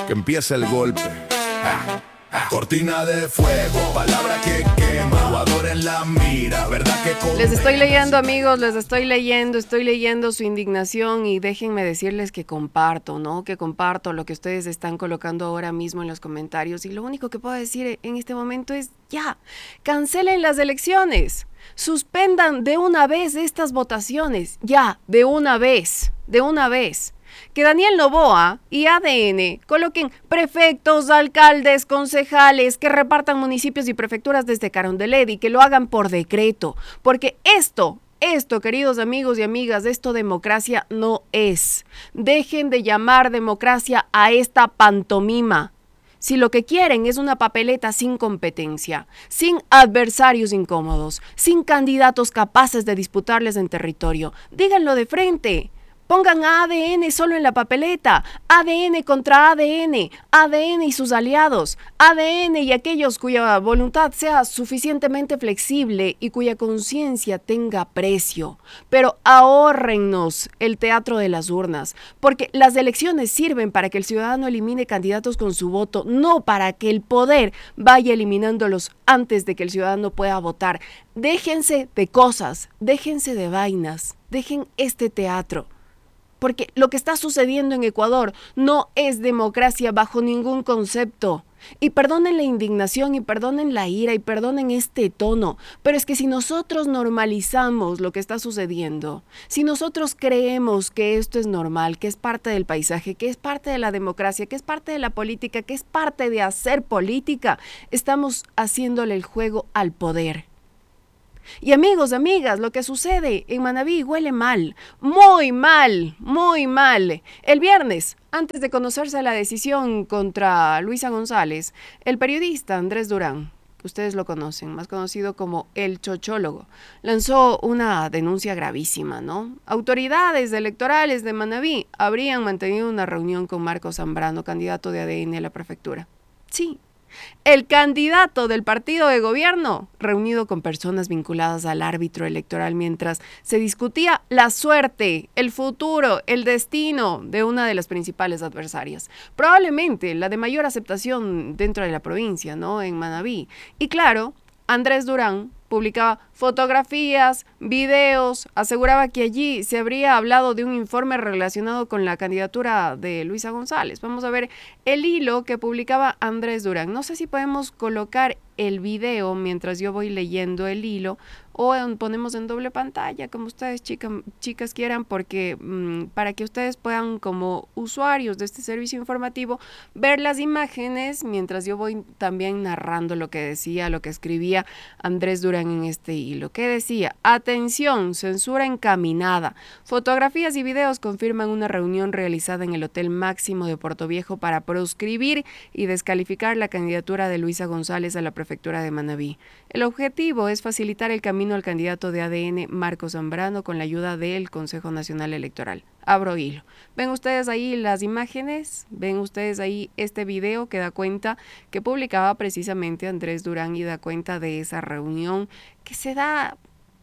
Que empiece el golpe. Cortina de fuego, palabra que quema, Ecuador en la mira, verdad que condena. Les estoy leyendo, amigos, estoy leyendo su indignación y déjenme decirles que comparto, ¿no? Que comparto lo que ustedes están colocando ahora mismo en los comentarios y lo único que puedo decir en este momento es ya, cancelen las elecciones, suspendan de una vez estas votaciones, ya, de una vez. Que Daniel Noboa y ADN coloquen prefectos, alcaldes, concejales, que repartan municipios y prefecturas desde Carondelet y que lo hagan por decreto. Porque esto, queridos amigos y amigas, esto democracia no es. Dejen de llamar democracia a esta pantomima. Si lo que quieren es una papeleta sin competencia, sin adversarios incómodos, sin candidatos capaces de disputarles en territorio, díganlo de frente. Pongan a ADN solo en la papeleta, ADN contra ADN y sus aliados, ADN y aquellos cuya voluntad sea suficientemente flexible y cuya conciencia tenga precio. Pero ahórrennos el teatro de las urnas, porque las elecciones sirven para que el ciudadano elimine candidatos con su voto, no para que el poder vaya eliminándolos antes de que el ciudadano pueda votar. Déjense de cosas, déjense de vainas, dejen este teatro. Porque lo que está sucediendo en Ecuador no es democracia bajo ningún concepto. Y perdonen la indignación y perdonen la ira y perdonen este tono, pero es que si nosotros normalizamos lo que está sucediendo, si nosotros creemos que esto es normal, que es parte del paisaje, que es parte de la democracia, que es parte de la política, que es parte de hacer política, estamos haciéndole el juego al poder. Y amigos, amigas, lo que sucede en Manabí huele mal, muy mal, muy mal. El viernes, antes de conocerse la decisión contra Luisa González, el periodista Andrés Durán, que ustedes lo conocen, más conocido como el chochólogo, lanzó una denuncia gravísima, ¿no? Autoridades electorales de Manabí habrían mantenido una reunión con Marcos Zambrano, candidato de ADN a la prefectura. Sí. El candidato del partido de gobierno, reunido con personas vinculadas al árbitro electoral mientras se discutía la suerte, el futuro, el destino de una de las principales adversarias. Probablemente la de mayor aceptación dentro de la provincia, ¿no? En Manabí. Y claro, Andrés Durán publicaba fotografías, videos, aseguraba que allí se habría hablado de un informe relacionado con la candidatura de Luisa González. Vamos a ver el hilo que publicaba Andrés Durán. No sé si podemos colocar el video mientras yo voy leyendo el hilo o ponemos en doble pantalla, como ustedes chicas quieran, porque para que ustedes puedan, como usuarios de este servicio informativo, ver las imágenes mientras yo voy también narrando lo que decía, lo que escribía Andrés Durán en este hilo. ¿Qué decía? Atención, censura encaminada. Fotografías y videos confirman una reunión realizada en el Hotel Máximo de Portoviejo para proscribir y descalificar la candidatura de Luisa González a la prefectura de Manabí. El objetivo es facilitar el camino al candidato de ADN Marcos Zambrano con la ayuda del Consejo Nacional Electoral. Abro hilo. ¿Ven ustedes ahí las imágenes? ¿Ven ustedes ahí este video que da cuenta que publicaba precisamente Andrés Durán y da cuenta de esa reunión que se da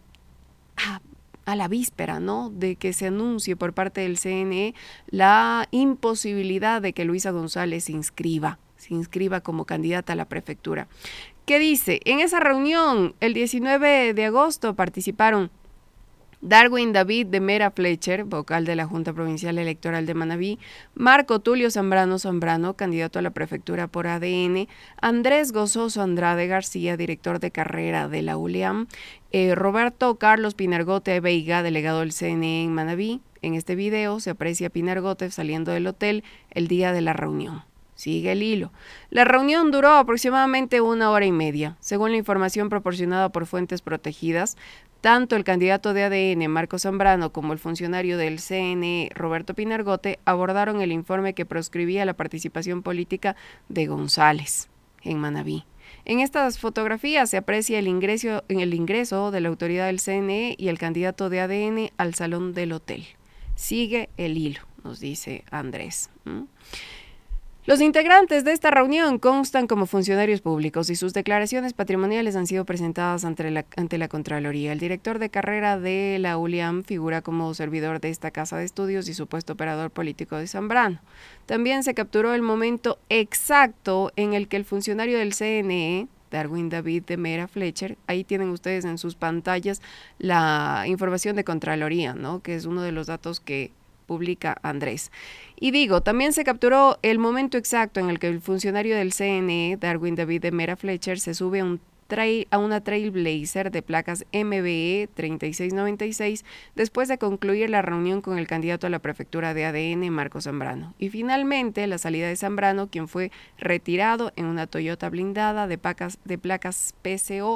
a la víspera, ¿no? De que se anuncie por parte del CNE la imposibilidad de que Luisa González se inscriba como candidata a la prefectura. ¿Qué dice? En esa reunión, el 19 de agosto, participaron Darwin David de Mera Fletcher, vocal de la Junta Provincial Electoral de Manabí, Marco Tulio Zambrano, candidato a la prefectura por ADN, Andrés Gozoso Andrade García, director de carrera de la ULEAM, Roberto Carlos Pinargote Veiga, delegado del CNE en Manabí. En este video se aprecia a Pinargote saliendo del hotel el día de la reunión. Sigue el hilo. La reunión duró aproximadamente 1 hora y media. Según la información proporcionada por fuentes protegidas, tanto el candidato de ADN, Marcos Zambrano, como el funcionario del CNE, Roberto Pinargote, abordaron el informe que proscribía la participación política de González en Manabí. En estas fotografías se aprecia el ingreso de la autoridad del CNE y el candidato de ADN al salón del hotel. Sigue el hilo, nos dice Andrés. Los integrantes de esta reunión constan como funcionarios públicos y sus declaraciones patrimoniales han sido presentadas ante la Contraloría. El director de carrera de la ULIAM figura como servidor de esta casa de estudios y supuesto operador político de Zambrano. También se capturó el momento exacto en el que el funcionario del CNE, Darwin David de Mera Fletcher, ahí tienen ustedes en sus pantallas la información de Contraloría, ¿no?, que es uno de los datos que publica Andrés. Y digo, también se capturó el momento exacto en el que el funcionario del CNE, Darwin David de Mera Fletcher, se sube a una Trailblazer de placas MBE 3696 después de concluir la reunión con el candidato a la prefectura de ADN, Marco Zambrano. Y finalmente la salida de Zambrano, quien fue retirado en una Toyota blindada de placas PCO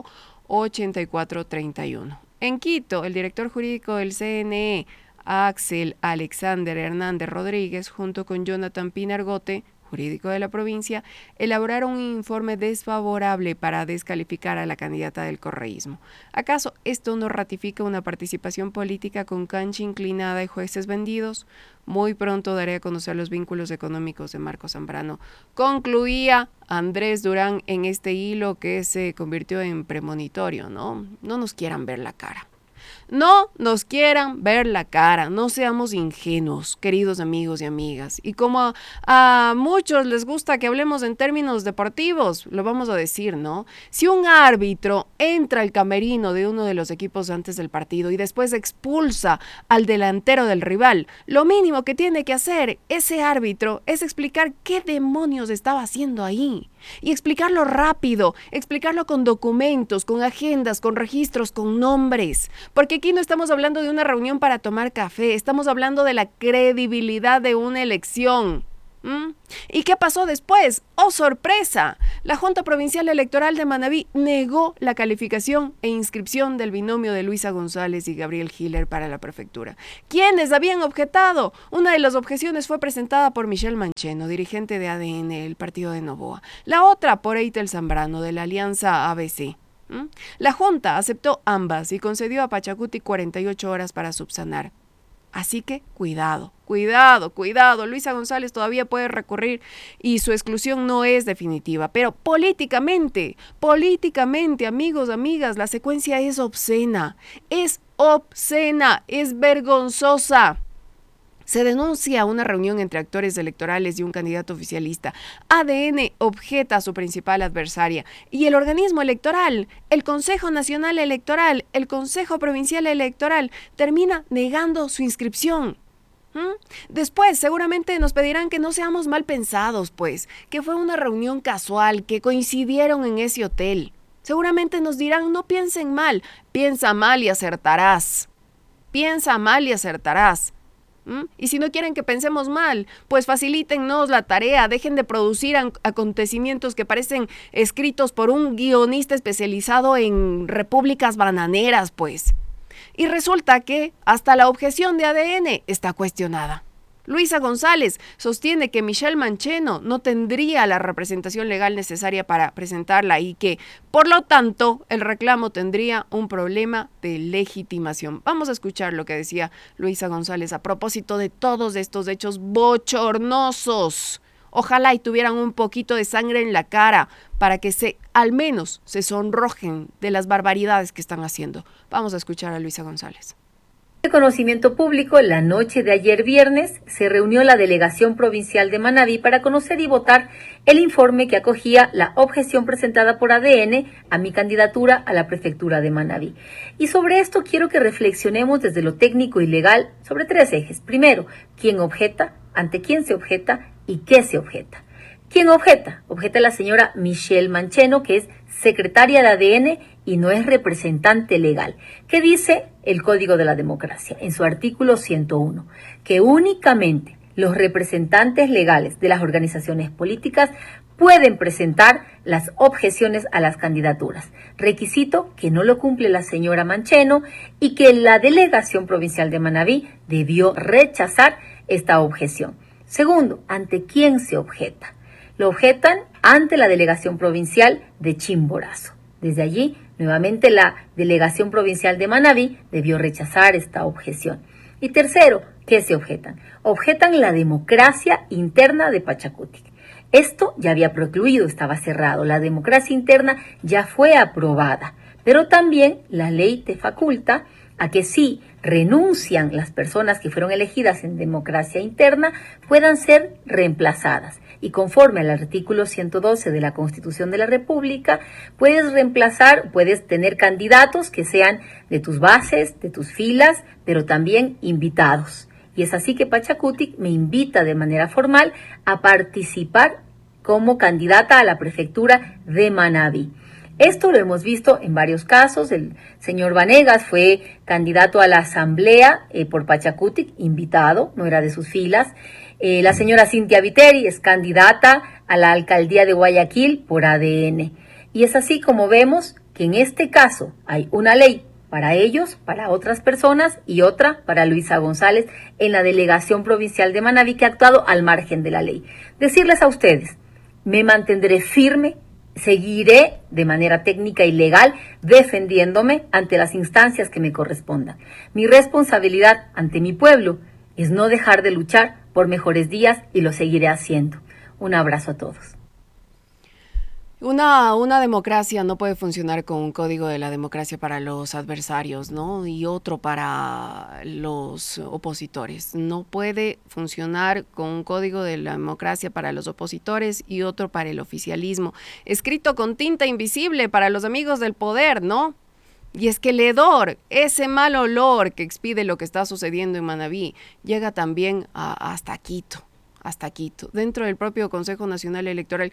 8431. En Quito, el director jurídico del CNE, Axel Alexander Hernández Rodríguez, junto con Jonathan Pinargote, jurídico de la provincia, elaboraron un informe desfavorable para descalificar a la candidata del correísmo. ¿Acaso esto no ratifica una participación política con cancha inclinada y jueces vendidos? Muy pronto daré a conocer los vínculos económicos de Marco Zambrano. Concluía Andrés Durán en este hilo que se convirtió en premonitorio, ¿no? No nos quieran ver la cara. No nos quieran ver la cara, no seamos ingenuos, queridos amigos y amigas. Y como a muchos les gusta que hablemos en términos deportivos, lo vamos a decir, ¿no? Si un árbitro entra al camerino de uno de los equipos antes del partido y después expulsa al delantero del rival, lo mínimo que tiene que hacer ese árbitro es explicar qué demonios estaba haciendo ahí. Y explicarlo rápido, explicarlo con documentos, con agendas, con registros, con nombres. Porque aquí no estamos hablando de una reunión para tomar café, estamos hablando de la credibilidad de una elección. ¿Y qué pasó después? ¡Oh, sorpresa! La Junta Provincial Electoral de Manabí negó la calificación e inscripción del binomio de Luisa González y Gabriel Hiller para la prefectura. ¿Quiénes habían objetado? Una de las objeciones fue presentada por Michelle Mancheno, dirigente de ADN, el partido de Novoa. La otra por Eitel Zambrano, de la Alianza ABC. La Junta aceptó ambas y concedió a Pachacuti 48 horas para subsanar. Así que cuidado. Luisa González todavía puede recurrir y su exclusión no es definitiva. Pero políticamente, amigos, amigas, la secuencia es obscena, es vergonzosa. Se denuncia una reunión entre actores electorales y un candidato oficialista. ADN objeta a su principal adversaria. Y el organismo electoral, el Consejo Nacional Electoral, el Consejo Provincial Electoral, termina negando su inscripción. Después seguramente nos pedirán que no seamos mal pensados, pues, que fue una reunión casual, que coincidieron en ese hotel. Seguramente nos dirán, no piensen mal, piensa mal y acertarás. Y si no quieren que pensemos mal, pues facilítennos la tarea, dejen de producir acontecimientos que parecen escritos por un guionista especializado en repúblicas bananeras, pues. Y resulta que hasta la objeción de ADN está cuestionada. Luisa González sostiene que Michelle Mancheno no tendría la representación legal necesaria para presentarla y que, por lo tanto, el reclamo tendría un problema de legitimación. Vamos a escuchar lo que decía Luisa González a propósito de todos estos hechos bochornosos. Ojalá y tuvieran un poquito de sangre en la cara para que al menos se sonrojen de las barbaridades que están haciendo. Vamos a escuchar a Luisa González. De conocimiento público, la noche de ayer viernes se reunió la Delegación Provincial de Manabí para conocer y votar el informe que acogía la objeción presentada por ADN a mi candidatura a la prefectura de Manabí. Y sobre esto quiero que reflexionemos desde lo técnico y legal sobre 3 ejes. Primero, ¿quién objeta? ¿Ante quién se objeta? ¿Y qué se objeta? ¿Quién objeta? Objeta la señora Michelle Mancheno, que es secretaria de ADN y no es representante legal. ¿Qué dice el Código de la Democracia en su artículo 101? Que únicamente los representantes legales de las organizaciones políticas pueden presentar las objeciones a las candidaturas, requisito que no lo cumple la señora Mancheno y que la Delegación Provincial de Manabí debió rechazar esta objeción. Segundo, ¿ante quién se objeta? Lo objetan ante la Delegación Provincial de Chimborazo. Desde allí, nuevamente la Delegación Provincial de Manabí debió rechazar esta objeción. Y tercero, ¿qué se objetan? Objetan la democracia interna de Pachacuti. Esto ya había concluido, estaba cerrado, la democracia interna ya fue aprobada, pero también la ley te faculta a que si renuncian las personas que fueron elegidas en democracia interna, puedan ser reemplazadas. Y conforme al artículo 112 de la Constitución de la República, puedes tener candidatos que sean de tus bases, de tus filas, pero también invitados. Y es así que Pachakutik me invita de manera formal a participar como candidata a la prefectura de Manabí. Esto lo hemos visto en varios casos. El señor Vanegas fue candidato a la asamblea por Pachakutik, invitado, no era de sus filas. La señora Cintia Viteri es candidata a la alcaldía de Guayaquil por ADN. Y es así como vemos que en este caso hay una ley para ellos, para otras personas y otra para Luisa González en la delegación provincial de Manabí, que ha actuado al margen de la ley. Decirles a ustedes, me mantendré firme, seguiré de manera técnica y legal defendiéndome ante las instancias que me correspondan. Mi responsabilidad ante mi pueblo es no dejar de luchar por mejores días y lo seguiré haciendo. Un abrazo a todos. Una democracia no puede funcionar con un código de la democracia para los adversarios, ¿no? Y otro para los opositores. No puede funcionar con un código de la democracia para los opositores y otro para el oficialismo. Escrito con tinta invisible para los amigos del poder, ¿no? Y es que el hedor, ese mal olor que expide lo que está sucediendo en Manabí, llega también hasta Quito. Dentro del propio Consejo Nacional Electoral,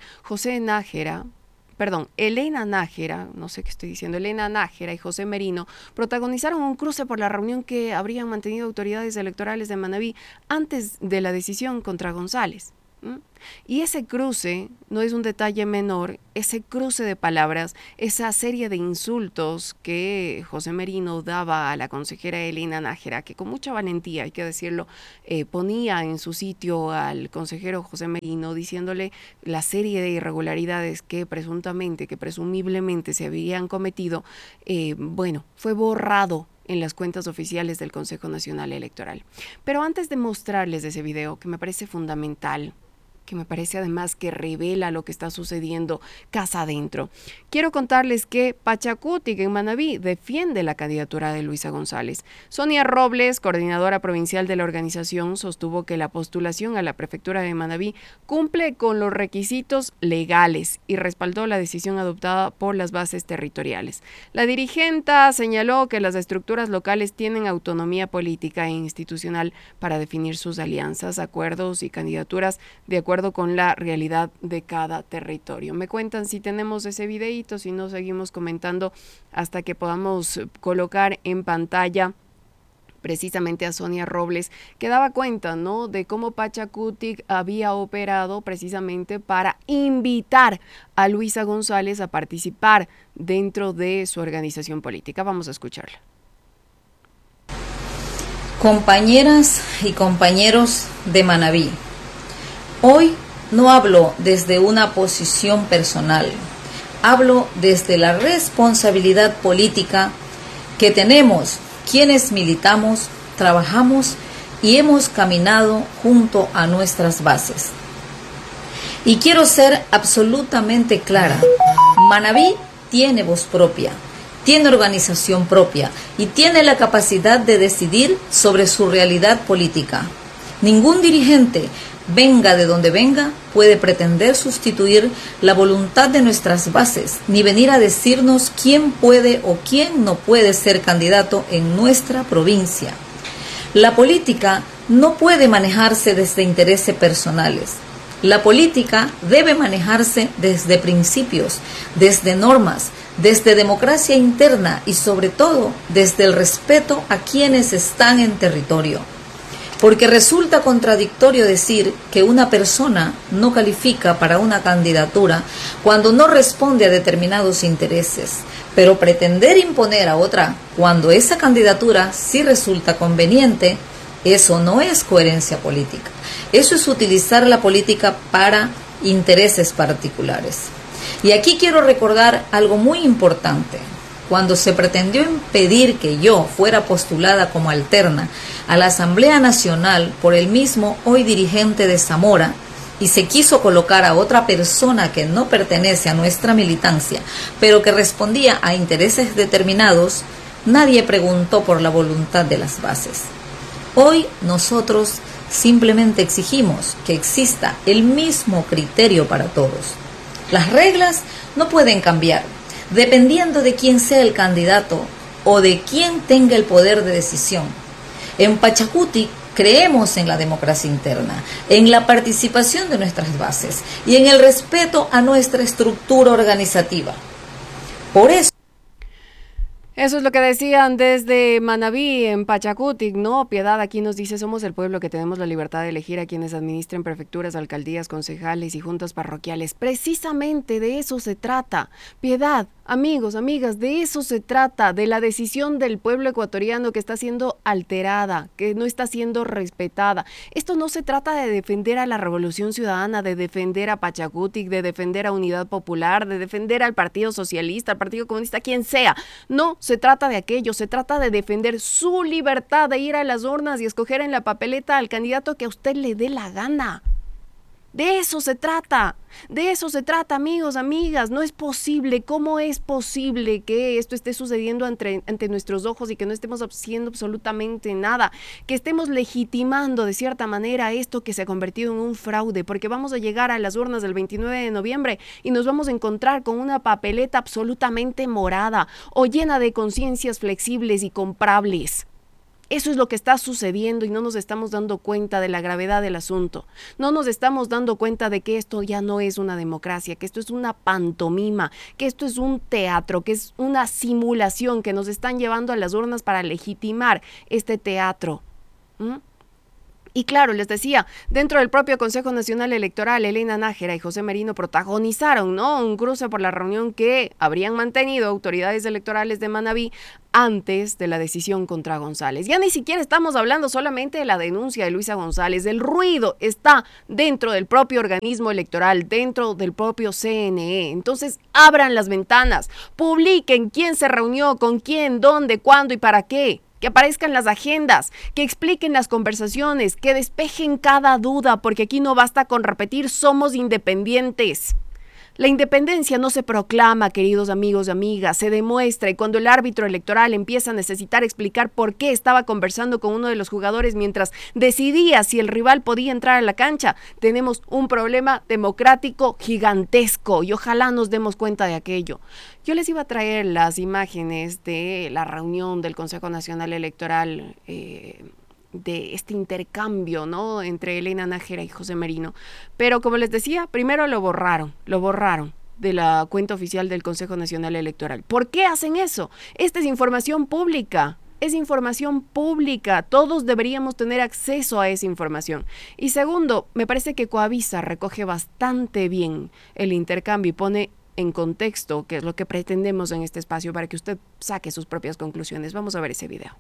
Elena Nájera, Elena Nájera y José Merino protagonizaron un cruce por la reunión que habrían mantenido autoridades electorales de Manabí antes de la decisión contra González. Y ese cruce no es un detalle menor, ese cruce de palabras, esa serie de insultos que José Merino daba a la consejera Elena Nájera, que con mucha valentía, hay que decirlo, ponía en su sitio al consejero José Merino, diciéndole la serie de irregularidades que presumiblemente se habían cometido, fue borrado en las cuentas oficiales del Consejo Nacional Electoral. Pero antes de mostrarles ese video, que me parece fundamental, que me parece además que revela lo que está sucediendo casa adentro, quiero contarles que Pachakutik en Manabí defiende la candidatura de Luisa González. Sonia Robles, coordinadora provincial de la organización, sostuvo que la postulación a la prefectura de Manabí cumple con los requisitos legales y respaldó la decisión adoptada por las bases territoriales. La dirigenta señaló que las estructuras locales tienen autonomía política e institucional para definir sus alianzas, acuerdos y candidaturas de acuerdo con la realidad de cada territorio. Me cuentan si tenemos ese videíto, si no seguimos comentando hasta que podamos colocar en pantalla precisamente a Sonia Robles, que daba cuenta, ¿no?, de cómo Pachakutik había operado precisamente para invitar a Luisa González a participar dentro de su organización política. Vamos a escucharla. Compañeras y compañeros de Manabí, hoy no hablo desde una posición personal, hablo desde la responsabilidad política que tenemos quienes militamos, trabajamos y hemos caminado junto a nuestras bases. Y quiero ser absolutamente clara, Manabí tiene voz propia, tiene organización propia y tiene la capacidad de decidir sobre su realidad política. Ningún dirigente, venga de donde venga, puede pretender sustituir la voluntad de nuestras bases, ni venir a decirnos quién puede o quién no puede ser candidato en nuestra provincia. La política no puede manejarse desde intereses personales. La política debe manejarse desde principios, desde normas, desde democracia interna y sobre todo desde el respeto a quienes están en territorio. Porque resulta contradictorio decir que una persona no califica para una candidatura cuando no responde a determinados intereses, pero pretender imponer a otra cuando esa candidatura sí resulta conveniente, eso no es coherencia política. Eso es utilizar la política para intereses particulares. Y aquí quiero recordar algo muy importante. Cuando se pretendió impedir que yo fuera postulada como alterna a la Asamblea Nacional por el mismo hoy dirigente de Zamora, y se quiso colocar a otra persona que no pertenece a nuestra militancia, pero que respondía a intereses determinados, nadie preguntó por la voluntad de las bases. Hoy nosotros simplemente exigimos que exista el mismo criterio para todos. Las reglas no pueden cambiar, dependiendo de quién sea el candidato o de quién tenga el poder de decisión. En Pachacuti creemos en la democracia interna, en la participación de nuestras bases y en el respeto a nuestra estructura organizativa. Por eso, eso es lo que decían desde Manabí, en Pachacuti, ¿no? Piedad aquí nos dice: somos el pueblo que tenemos la libertad de elegir a quienes administren prefecturas, alcaldías, concejales y juntas parroquiales. Precisamente de eso se trata. Piedad, amigos, amigas, de eso se trata, de la decisión del pueblo ecuatoriano que está siendo alterada, que no está siendo respetada. Esto no se trata de defender a la Revolución Ciudadana, de defender a Pachacuti, de defender a Unidad Popular, de defender al Partido Socialista, al Partido Comunista, quien sea. No se trata de aquello, se trata de defender su libertad de ir a las urnas y escoger en la papeleta al candidato que a usted le dé la gana. De eso se trata, amigos, amigas. No es posible, ¿cómo es posible que esto esté sucediendo ante nuestros ojos y que no estemos haciendo absolutamente nada? Que estemos legitimando de cierta manera esto que se ha convertido en un fraude, porque vamos a llegar a las urnas del 29 de noviembre y nos vamos a encontrar con una papeleta absolutamente morada o llena de conciencias flexibles y comprables. Eso es lo que está sucediendo y no nos estamos dando cuenta de la gravedad del asunto. No nos estamos dando cuenta de que esto ya no es una democracia, que esto es una pantomima, que esto es un teatro, que es una simulación que nos están llevando a las urnas para legitimar este teatro. Y claro, les decía, dentro del propio Consejo Nacional Electoral, Elena Nájera y José Merino protagonizaron, ¿no?, un cruce por la reunión que habrían mantenido autoridades electorales de Manabí antes de la decisión contra González. Ya ni siquiera estamos hablando solamente de la denuncia de Luisa González, el ruido está dentro del propio organismo electoral, dentro del propio CNE. Entonces, abran las ventanas, publiquen quién se reunió, con quién, dónde, cuándo y para qué. Que aparezcan las agendas, que expliquen las conversaciones, que despejen cada duda, porque aquí no basta con repetir somos independientes. La independencia no se proclama, queridos amigos y amigas, se demuestra, y cuando el árbitro electoral empieza a necesitar explicar por qué estaba conversando con uno de los jugadores mientras decidía si el rival podía entrar a la cancha, tenemos un problema democrático gigantesco y ojalá nos demos cuenta de aquello. Yo les iba a traer las imágenes de la reunión del Consejo Nacional Electoral, de este intercambio, ¿no?, entre Elena Nájera y José Merino. Pero como les decía, primero lo borraron de la cuenta oficial del Consejo Nacional Electoral. ¿Por qué hacen eso? Esta es información pública. Es información pública, todos deberíamos tener acceso a esa información. Y segundo, me parece que Coavisa recoge bastante bien el intercambio y pone en contexto qué es lo que pretendemos en este espacio para que usted saque sus propias conclusiones. Vamos a ver ese video.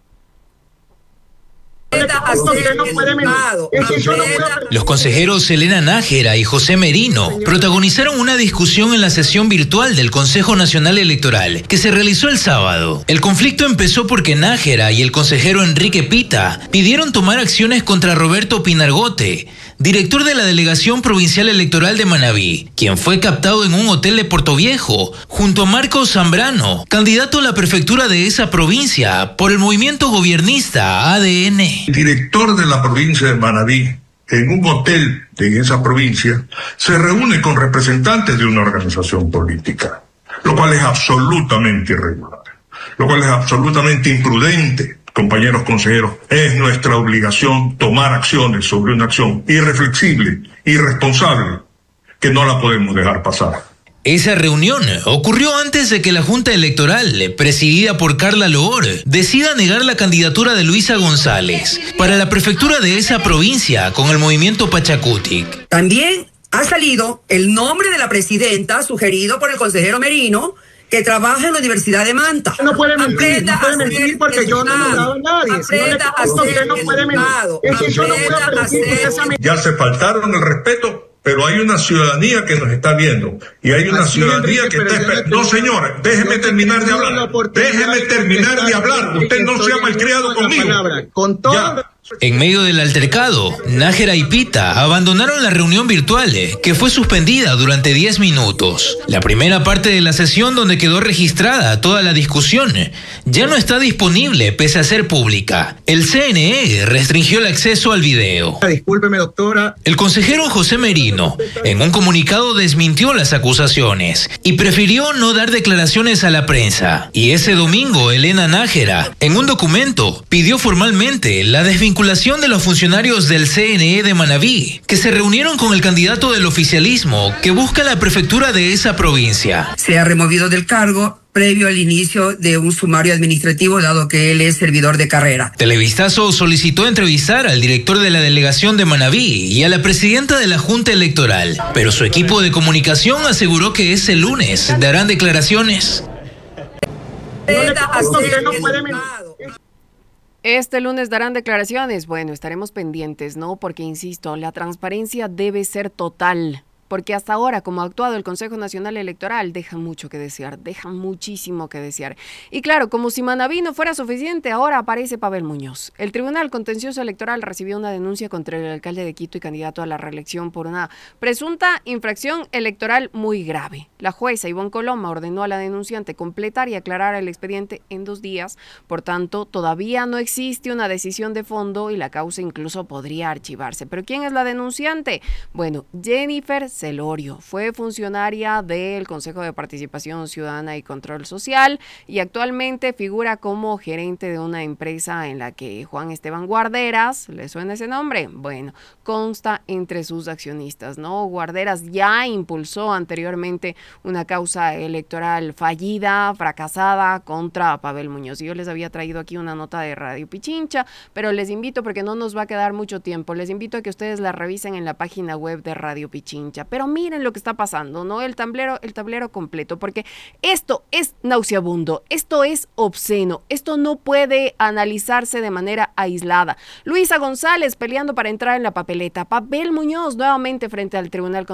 Los consejeros Elena Nájera y José Merino protagonizaron una discusión en la sesión virtual del Consejo Nacional Electoral que se realizó el sábado. El conflicto empezó porque Nájera y el consejero Enrique Pita pidieron tomar acciones contra Roberto Pinargote, director de la Delegación Provincial Electoral de Manabí, quien fue captado en un hotel de Portoviejo, junto a Marcos Zambrano, candidato a la prefectura de esa provincia por el movimiento gobiernista ADN. El director de la provincia de Manabí, en un hotel de esa provincia, se reúne con representantes de una organización política, lo cual es absolutamente irregular, lo cual es absolutamente imprudente. Compañeros consejeros, es nuestra obligación tomar acciones sobre una acción irreflexible, irresponsable, que no la podemos dejar pasar. Esa reunión ocurrió antes de que la Junta Electoral, presidida por Carla Loor, decida negar la candidatura de Luisa González para la prefectura de esa provincia con el movimiento Pachacuti. También ha salido el nombre de la presidenta sugerido por el consejero Merino, que trabaja en la Universidad de Manta. No puede mentir, porque yo no he nombrado a nadie. Usted no puede mentir. Es que yo no puedo permitir. Ya se faltaron el respeto, pero hay una ciudadanía que nos está viendo. Y hay una ciudadanía que está esperando. No, señor, déjeme terminar de hablar. Déjeme terminar de hablar. Usted no sea malcriado conmigo. Con todo. En medio del altercado, Nájera y Pita abandonaron la reunión virtual, que fue suspendida durante 10 minutos. La primera parte de la sesión, donde quedó registrada toda la discusión, ya no está disponible pese a ser pública. El CNE restringió el acceso al video. Discúlpeme, doctora. El consejero José Merino, en un comunicado, desmintió las acusaciones y prefirió no dar declaraciones a la prensa. Y ese domingo, Elena Nájera, en un documento, pidió formalmente la desvinculación de los funcionarios del CNE de Manabí, que se reunieron con el candidato del oficialismo que busca la prefectura de esa provincia. Se ha removido del cargo previo al inicio de un sumario administrativo, dado que él es servidor de carrera. Televistazo solicitó entrevistar al director de la delegación de Manabí y a la presidenta de la Junta Electoral, pero su equipo de comunicación aseguró que ese lunes darán declaraciones. Este lunes darán declaraciones. Bueno, estaremos pendientes, ¿no? Porque, insisto, la transparencia debe ser total. Porque hasta ahora, como ha actuado el Consejo Nacional Electoral, deja mucho que desear, deja muchísimo que desear. Y claro, como si Manabí no fuera suficiente, ahora aparece Pavel Muñoz. El Tribunal Contencioso Electoral recibió una denuncia contra el alcalde de Quito y candidato a la reelección por una presunta infracción electoral muy grave. La jueza Ivonne Coloma ordenó a la denunciante completar y aclarar el expediente en 2 días. Por tanto, todavía no existe una decisión de fondo y la causa incluso podría archivarse. ¿Pero quién es la denunciante? Bueno, Jennifer Celorio fue funcionaria del Consejo de Participación Ciudadana y Control Social y actualmente figura como gerente de una empresa en la que Juan Esteban Guarderas, ¿le suena ese nombre? Bueno, consta entre sus accionistas, ¿no? Guarderas ya impulsó anteriormente una causa electoral fallida, fracasada contra Pavel Muñoz. Y yo les había traído aquí una nota de Radio Pichincha, pero les invito, porque no nos va a quedar mucho tiempo, les invito a que ustedes la revisen en la página web de Radio Pichincha. Pero miren lo que está pasando, ¿no? El tablero completo, porque esto es nauseabundo, esto es obsceno, esto no puede analizarse de manera aislada. Luisa González peleando para entrar en la papeleta, Pavel Muñoz nuevamente frente al Tribunal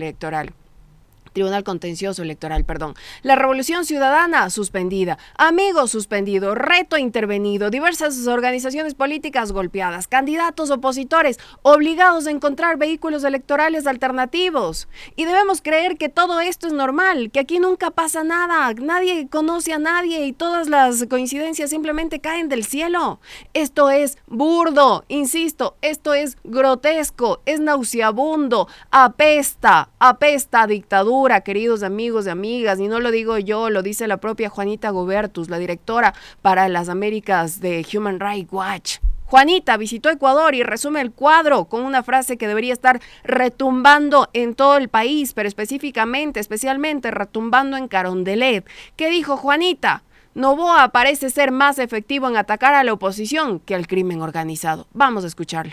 Contencioso Electoral, perdón. La Revolución Ciudadana suspendida, Amigos suspendido, Reto intervenido, diversas organizaciones políticas golpeadas, candidatos opositores obligados a encontrar vehículos electorales alternativos. Y debemos creer que todo esto es normal, que aquí nunca pasa nada, nadie conoce a nadie y todas las coincidencias simplemente caen del cielo. Esto es burdo, insisto, esto es grotesco, es nauseabundo, apesta a dictadura, queridos amigos y amigas, y no lo digo yo, lo dice la propia Juanita Gobertus, la directora para las Américas de Human Rights Watch. Juanita visitó Ecuador y resume el cuadro con una frase que debería estar retumbando en todo el país, pero especialmente retumbando en Carondelet. ¿Qué dijo Juanita? Noboa parece ser más efectivo en atacar a la oposición que al crimen organizado. Vamos a escucharla.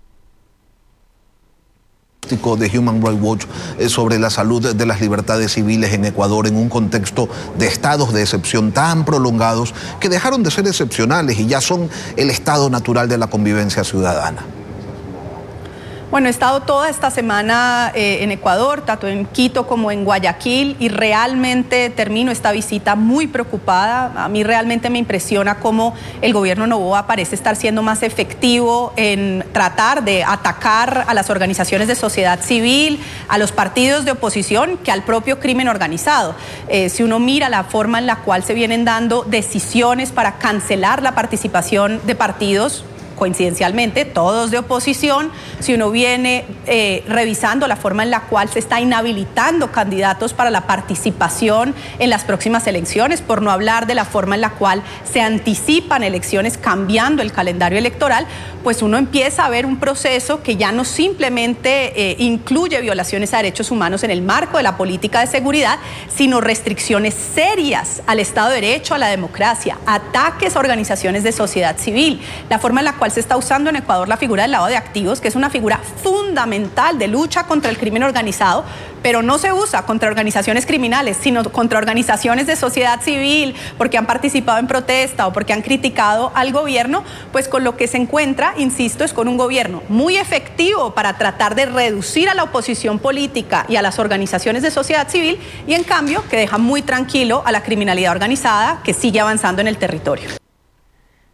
De Human Rights Watch sobre la salud de las libertades civiles en Ecuador en un contexto de estados de excepción tan prolongados que dejaron de ser excepcionales y ya son el estado natural de la convivencia ciudadana. Bueno, he estado toda esta semana en Ecuador, tanto en Quito como en Guayaquil, y realmente termino esta visita muy preocupada. A mí realmente me impresiona cómo el gobierno Noboa parece estar siendo más efectivo en tratar de atacar a las organizaciones de sociedad civil, a los partidos de oposición, que al propio crimen organizado. Si uno mira la forma en la cual se vienen dando decisiones para cancelar la participación de partidos, coincidencialmente, todos de oposición, si uno viene revisando la forma en la cual se está inhabilitando candidatos para la participación en las próximas elecciones, por no hablar de la forma en la cual se anticipan elecciones cambiando el calendario electoral, pues uno empieza a ver un proceso que ya no simplemente incluye violaciones a derechos humanos en el marco de la política de seguridad, sino restricciones serias al Estado de Derecho, a la democracia, ataques a organizaciones de sociedad civil, la forma en la cual se está usando en Ecuador la figura del lavado de activos, que es una figura fundamental de lucha contra el crimen organizado, pero no se usa contra organizaciones criminales, sino contra organizaciones de sociedad civil, porque han participado en protesta o porque han criticado al gobierno. Pues con lo que se encuentra, insisto, es con un gobierno muy efectivo para tratar de reducir a la oposición política y a las organizaciones de sociedad civil, y en cambio que deja muy tranquilo a la criminalidad organizada que sigue avanzando en el territorio.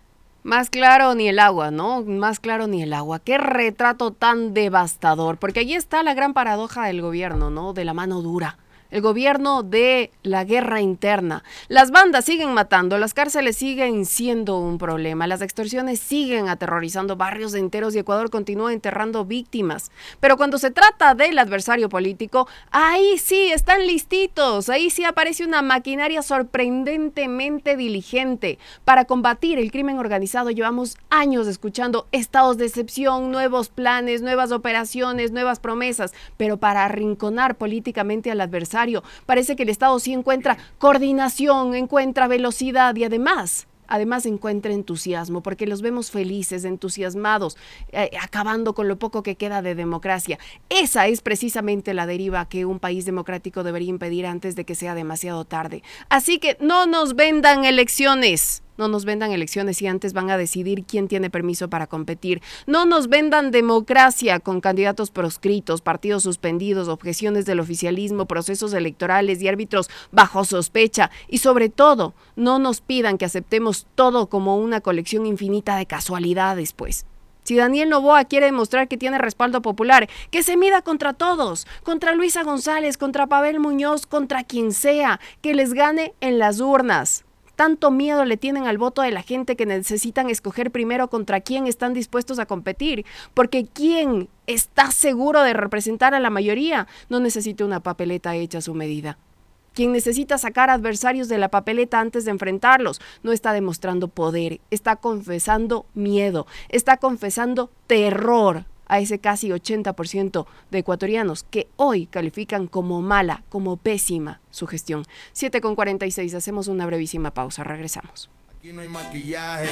Más claro ni el agua, ¿no? Más claro ni el agua. Qué retrato tan devastador, porque allí está la gran paradoja del gobierno, ¿no? De la mano dura. El gobierno de la guerra interna. Las bandas siguen matando, las cárceles siguen siendo un problema, las extorsiones siguen aterrorizando barrios enteros y Ecuador continúa enterrando víctimas. Pero cuando se trata del adversario político, ahí sí están listitos, ahí sí aparece una maquinaria sorprendentemente diligente. Para combatir el crimen organizado llevamos años escuchando estados de excepción, nuevos planes, nuevas operaciones, nuevas promesas, pero para arrinconar políticamente al adversario, parece que el Estado sí encuentra coordinación, encuentra velocidad y además encuentra entusiasmo, porque los vemos felices, entusiasmados, acabando con lo poco que queda de democracia. Esa es precisamente la deriva que un país democrático debería impedir antes de que sea demasiado tarde. Así que no nos vendan elecciones. No nos vendan elecciones y antes van a decidir quién tiene permiso para competir. No nos vendan democracia con candidatos proscritos, partidos suspendidos, objeciones del oficialismo, procesos electorales y árbitros bajo sospecha. Y sobre todo, no nos pidan que aceptemos todo como una colección infinita de casualidades, pues. Si Daniel Noboa quiere demostrar que tiene respaldo popular, que se mida contra todos, contra Luisa González, contra Pavel Muñoz, contra quien sea, que les gane en las urnas. Tanto miedo le tienen al voto de la gente que necesitan escoger primero contra quién están dispuestos a competir, porque quien está seguro de representar a la mayoría no necesita una papeleta hecha a su medida. Quien necesita sacar adversarios de la papeleta antes de enfrentarlos no está demostrando poder, está confesando miedo, está confesando terror a ese casi 80% de ecuatorianos que hoy califican como mala, como pésima su gestión. 7:46, hacemos una brevísima pausa, regresamos. Aquí no hay maquillaje,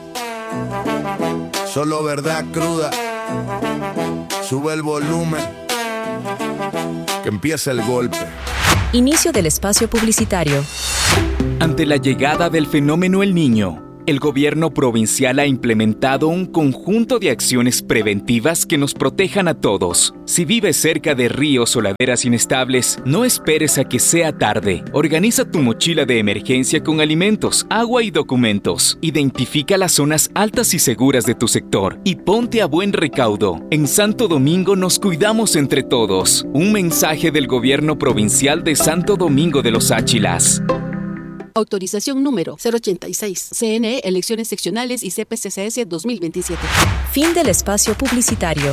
solo verdad cruda. Sube el volumen, que empiece el golpe. Inicio del espacio publicitario. Ante la llegada del fenómeno El Niño, el gobierno provincial ha implementado un conjunto de acciones preventivas que nos protejan a todos. Si vives cerca de ríos o laderas inestables, no esperes a que sea tarde. Organiza tu mochila de emergencia con alimentos, agua y documentos. Identifica las zonas altas y seguras de tu sector y ponte a buen recaudo. En Santo Domingo nos cuidamos entre todos. Un mensaje del gobierno provincial de Santo Domingo de los Áchilas. Autorización número 086. CNE, Elecciones Seccionales y CPCCS 2027. Fin del espacio publicitario.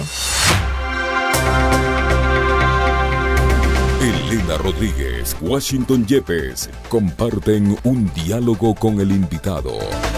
Elena Rodríguez, Washington Yepes comparten un diálogo con el invitado.